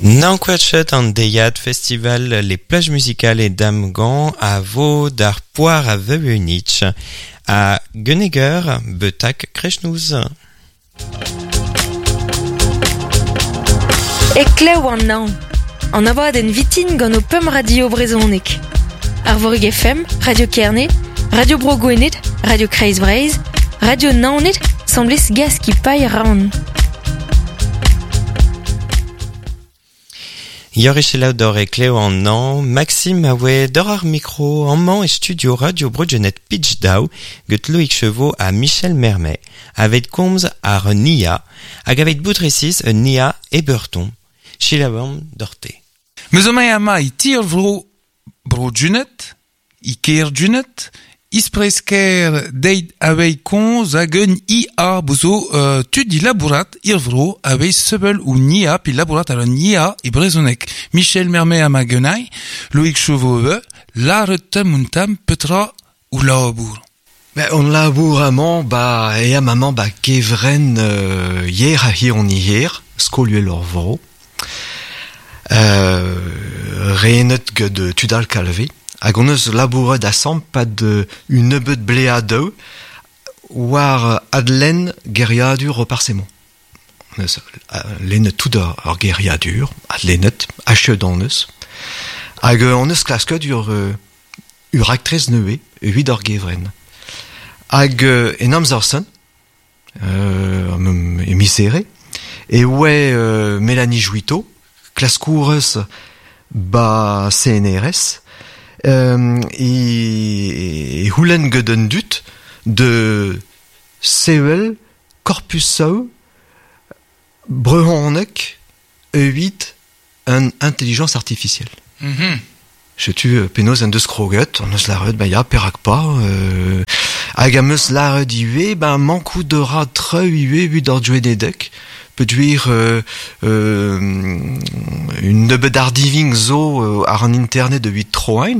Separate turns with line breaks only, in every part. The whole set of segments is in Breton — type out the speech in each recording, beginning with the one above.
Nanquachet an deiad festival les plages musicales et Damgan à Vaud d'ar poire à Veuenich à Guneger betak krechnouz.
Eklew an naon. An avad en vitin gant o pum radio brezonek. Arvorug FM, Radio Kerne, Radio Brogouennet, Radio Kreis-Breiz, Radio Naonet, semblez gas ki paille raon.
Yorichelao d'or e kleo an nan, Maxime a oe d'or ar micro an man e studio Radio Brogenet Pitch Dao get Loïc Chevaux a Michel Mermet, avet komz ar Nia, hag avet boutresis un Nia e Beurton, chilavam dorte.
Meus o ama I tir vro Brogenet, I ker Junet, ispresker deid avei konz hag un IA bouzo tu di labourat irvro avei sebel ou nia pi labourat ar nia e brezonek. Michel Mermet ama genai, Loïc Chevaux la retem untam petra ou labour.
On labour amant e amant kevren hier a hi on hier skoluel ur vro. Renet ged tudal kalve. Hag on eus labouret a sampad un nebeut bleadeu war adlen geriadur o parsemon. On eus lennet tout ar geriadur, adlennet, achet an eus. Hag on eus klasket ur actrez neue, evit ar gevren. Hag en amzorsen, emisere, e oe Mélanie Jouito, klaskourez CNRS, e houlen geden dut de seuel korpusau breuhonek evit un intelligence artificielle. Je tu penaos en deus kroget, on eus laret, ya perak pa, hag am eus laret iwe, mankou de ra treu iwe evit ar djouededek, peut-être une nebeud ar diving zo ar an internet de 8 troain,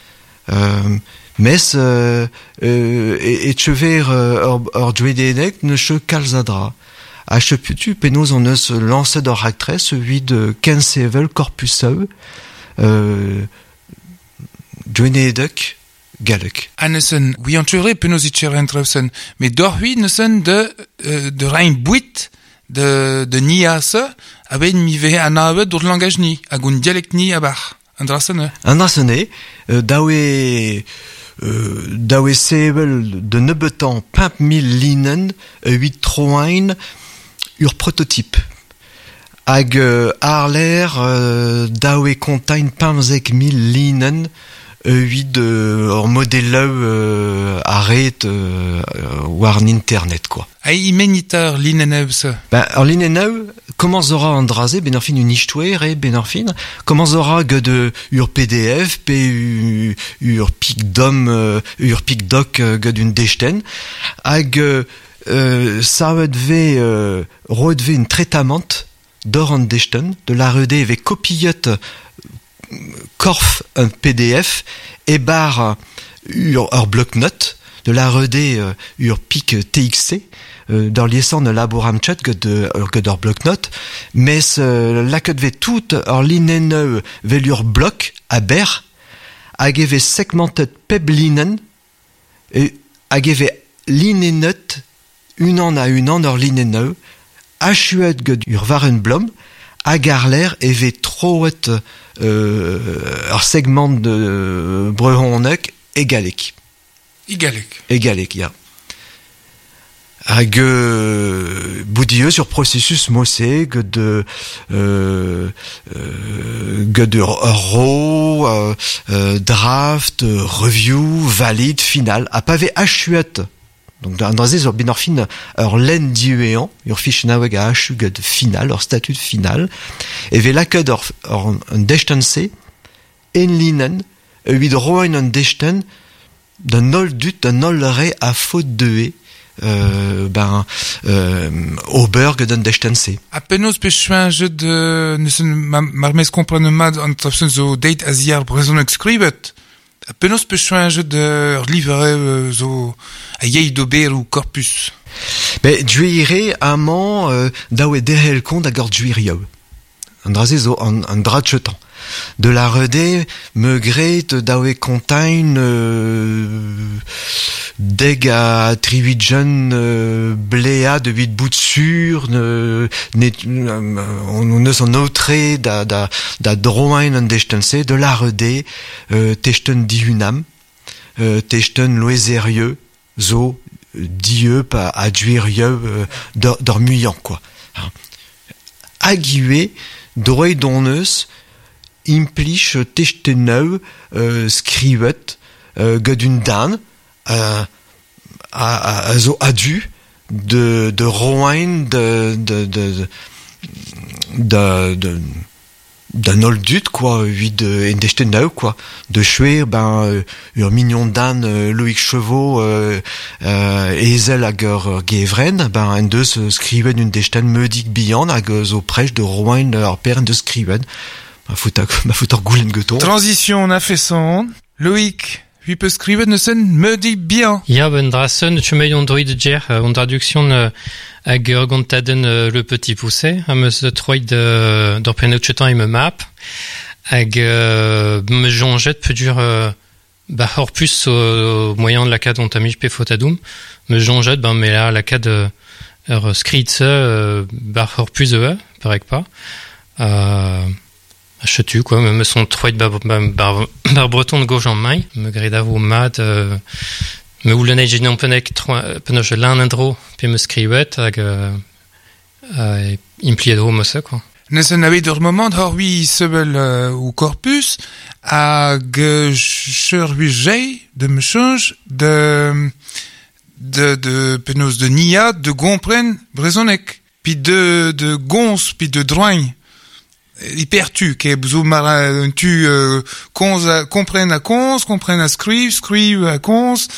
mes et chever ur djouededek ne che kalzadra. A cheputu penaos on eus lancet ur actress evit 15 sevel korpusau djouededek galek.
Anesen, oui, anture penaos itcher entreusen, mais d'orhui neusen de rein bouit de nia se, aben mi ve anavet ur langage ni, hag un dialekt ni abar. Andrasene.
Andrasene, dawe sebel de nebetan 5000 linen, 8 troain, ur prototype. Hag ar l'air dawe kontain 5000 linen, 8 ur modeleu arret war an internet, quoi.
Ai imenitar lineneu se?
Ur lineneu, comment zora an draze, ben ar fin un istouer, ben ar fin, comment zora ged ur PDF, pe ur picdom, ur picdoc ged un dechten, hag savet ve, roet ve un tretamant d'or an dechten, de la rede ve kopiet korf un PDF, e bar ur bloc-notes, de la rede ur pic TXC, d'ar liesan labouram tchet ged ur bloc-notes, mes laket ve tout ur lineneu vel ur bloc a ber, hag eve segmentet peb linen, hag eve linenet unan a unan ur lineneu, achuet ged ur varen blom, hag ar l'air eve troet ur segment de breuhonek egalek. Egalek, ya. Hag boudieux sur processus mossé ged raw, draft, review, valide, final. A pave achuet. Donc dans ur bin ur fin ur len diuean, ur fich naweg a achu ged final, ur statut final, e ve laket ur dechten se, en linen, evit roain an dechten, d'un nol dut, d'un nol re a faute de ober ged an dechten se.
A penaos pe chouinjet marmez komprenne mat an trapsen zo deit aziar brezonek skribet. A penaos pe chouinjet ur livre zo a yei d'ober ou corpus.
Djuire amant daou e derel kont hag ur djuirioù. Andrasé zo an drat chetan. De la redé, me gret dawe kontain deg a trividjen blea de vid bout sur on eus an autre da droain an dechtense de la redé techten dihunam techten loezerieux zo dieu pa a duirieux d'or muyant quoi. Aguiwe droit donneus implich techteneu skrivet gud un dan a zo adu de roain d'un oldut quoi vid en dechteneu quoi de chuer ur mignon dan Loïc Chevaux ezel hag ur gevren en deus skriven un dechten meudik bihan hag zo prech de roain ar peren de skriven. Ma fout ar goulenn geuton.
Transition a fait son. Loïc, vi peut skriven ne sen me dit bien.
Ja, ben drasen, tu mei on droid ger, on traduction hag ur gontaden le petit poussé, am eus troid d'or penaud chetan me map, hag me jonget peut dur hor plus au moyen de la cad on tamij pe fotadoum, me jonget mais là la cad ur skritse hor plus parek pas. Chetu quoi, me son troit bar breton de gauche en maille, me gredavo mat, me oulenei j'ai non penek penoche l'un endro, puis me skrivet hag impliedro me ça quoi.
Ne sen avet ur moment hor hui sevel ou corpus hag churvijei de me change de penos de nia de gompren brezonek, puis de gons, puis de droigne. Hypertu, que bzo mara tu comprenne à cons, comprenne à scrive à cons,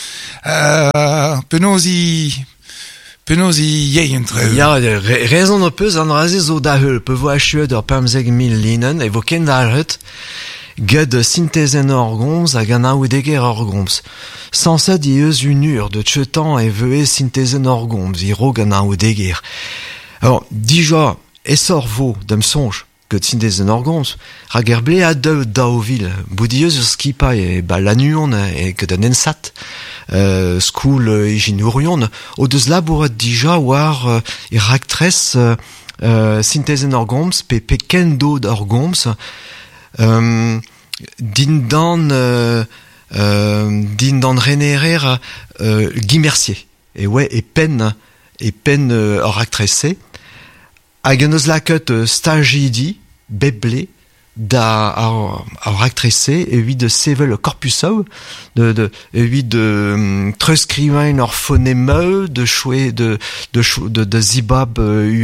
penosi yei entre.
Ja, raison de peus an raze zo da heul, pe vo achue d'ur pamzeg mil linen, e vo ken darret, gud synthezen orgons hag an aoudeger orgons. Sanset i eus un ur de tchetan e veue synthezen orgons, i rog an aoudeger. Alors, dija, esor vo, dem sonj, gud synthezen orgons, hag er ble a deu daovil, boudieus ur skipa e lanuon e gud an ensat, skoul ijinourion, o deus labouret dija war e raktres synthezen orgons, pe kendo d'orgons, din dan renerer gimersier. E ouais, e pen ur raktrese, hag en eus laket stagidi, beble, da ar actrese evit de sevel corpusau evit de treskrivain or phonemeu de chouet de zibab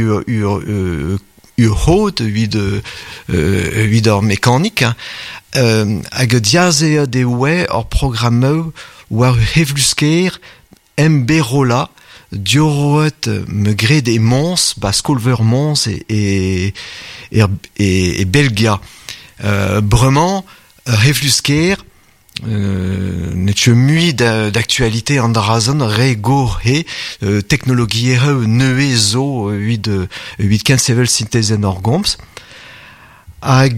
ur hot evit or mécanique hag diazea de oe or programmeu war hevlusker emberola dioroet me gred e mons skolver mons et belgia brement reflusker net mui d'actualité an drazon rego technologie neue zo evit kensevel synthezen orgons hag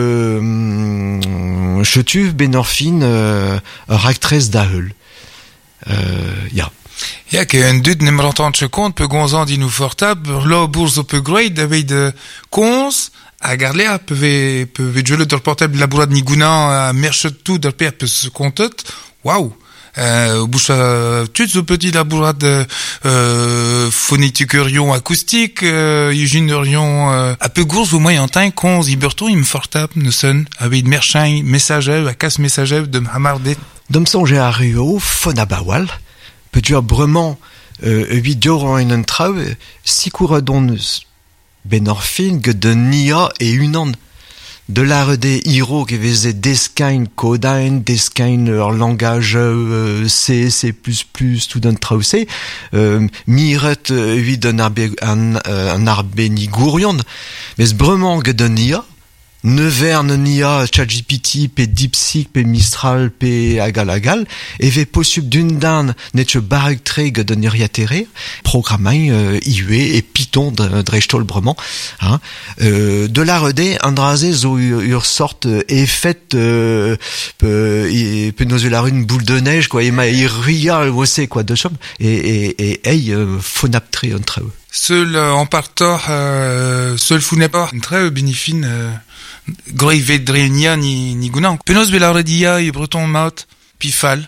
chetu benorfin raktrez da heul ya.
Ja, que un dud nem rentantche kont pe gonzan di nou fortab, lo bourz o pe greid aveit de kons, hag ar lea peve djeulet ur portable labourad nigounan a merchet tout d'ar per peus kontet, waouh. Bouche tout ce petit labourad phonétikerion acoustique, iginerion a peu gourz au moyen temps kons iberton im fortab ne son aveit merchain messager a kas messager de hamardet.
Dom songe a ruo fonabawal. Peut-être vraiment evit dior en trau sikour donneus benorfin que de nia et une an de l'art des hiro que veze deskain codain deskain leur langage C++ tout d'un traussé miret evit un arbeni gourion mais vraiment que de nia Nevern, Nia, ChatGPT, pe DeepSeek, pe Mistral, pe Agal, eve possible d'une dan netche barreg treg de niriatere, programmain, IUE et Python drechtolbrement, hein. De la redé, andraze zo ur sorte effet, pe nos la une boule de neige, quoi, et ma iria, c'est quoi, de chom, et phonaptre entre eux.
Seul en partant, seul funepar, très bénifine, grey vedrenia ni gounan. Penos belaredia et breton maut, pifal.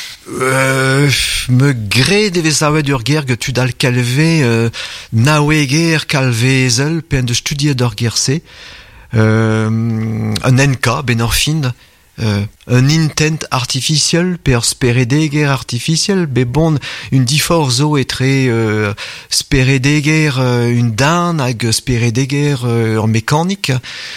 Me gré devait savoir dur guerre que tu dal calvé, naweger calvezel, pen de studier d'orgerse, un NK, benorfine, un intent artificiel per speredeger artificiel bebon une diforzo et très speredeger une dan ag speredeger en mécanique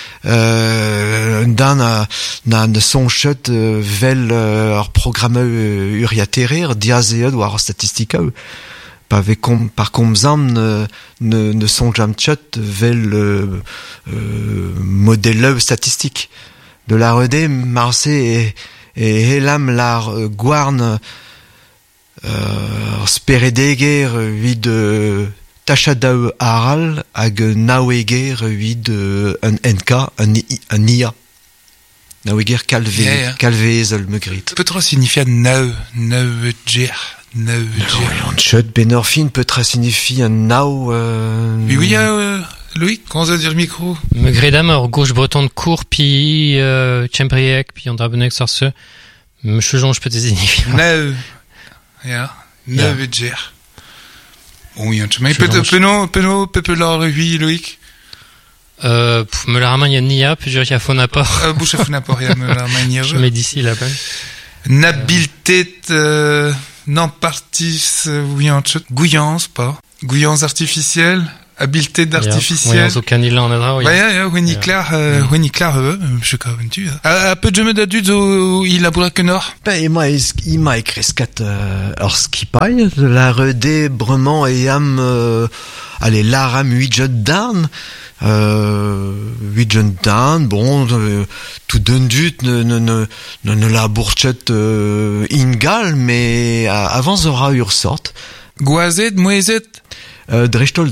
dan na son shot vel programme uriaterer diazeod war statistika par komzam ne son jam chat vel modèle statistique de la redé Marseille et Helam lar Guarn speredeger vid tachadau aral ag naweger vid un NK un IA naweger calvezel me grit
Peut-être signifier nauger
en chut benorfine peut-être signifier un nau
oui Loïc, comment ça dire micro?
Me gredam ar gauche breton de cours, puis Tchembriek, puis on drabenek sur ce. Me chujonge peut-être signifier.
Neuve. Ja. Neuveger. Oui, on chemin. Peno, pepelar, oui, Loïc.
Me la ramène nia, puis je y a fonaport.
Bouche à fonaport, ya me la ramène.
Je mets d'ici là-bas.
Nabiltet, non partis, oui, on chemin. Gouillance, pas. Gouillance artificielle. Habileté d'artificiel.
Oui, aucun il en a
oui. Ouais, Winnie Clar, je sais pas où tu. Un peu de jeu d'adultes il a bourré que nord.
Ben, il m'a écrit skipaille, de la redébrement et allez, l'aram 8 jeunes dan, bon, tout d'un dut, ne la bourchette, ingal, mais avant aura eu sorte.
Goazet, moezet.
Drechtol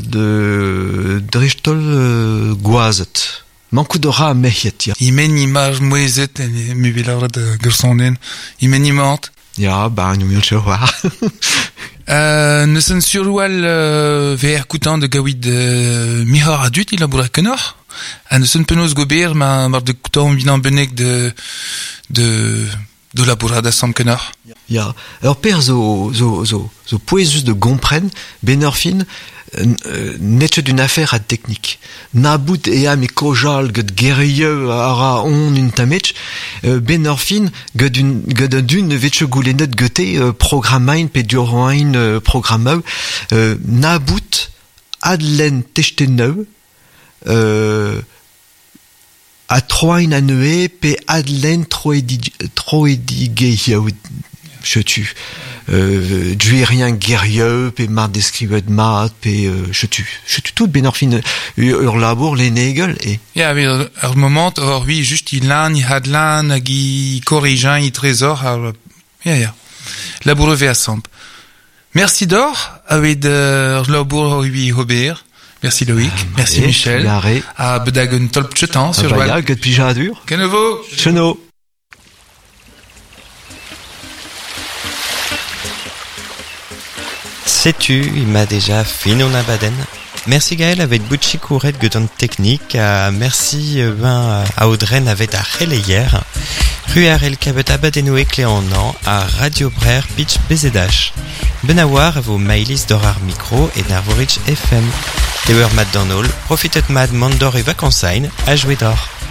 goazet. Mankou d'ora mehiet.
Imen image moezet et mubilar de gersonen. Imen imant.
Ja, bah, nous mieux voir.
Ne sen surwal ver coutant de gawid mihar adut il a bourra kenor. Ne sen penos gober ma mar de coutant bilan benek de la bourrada sam kenor.
Ja, alors per zo poesus de gompren, benorfine, netche d'une affaire à technique. Nabout et am e kojal gud guerrieux ara on une tamech, benorfine gud d'une vetche goulenet gute programmain pe duroin programmau, nabout adlen techteneu, a troin anue pe adlen troedigeiau je tue duérien guerrieux pe mar describet mat pe je tue tout benorfine ur labour les negel et
ja mais au moment or oui juste il hadlan gi corrigeant il trésor ja labour ve assemble merci d'or avec labour oui Robert. Merci Loïc, merci Michel. À Bedagun Tolp Chetan sur
Val. Gud pijadur.
Kenevo.
Cheno.
Sais-tu, il m'a déjà fini on abaden. Merci Gaël avec Butchi Kouret Guton Technique. Merci à Audren avec à hier. Ruarel Kabet Abadenoué Cléanan à Radio Brère Pitch BZH. Benawar à vos mailis d'Orar Micro et Narvorich FM. Tewer Mad Donol, profitet Mad Mandor et Vacansain à jouer d'or.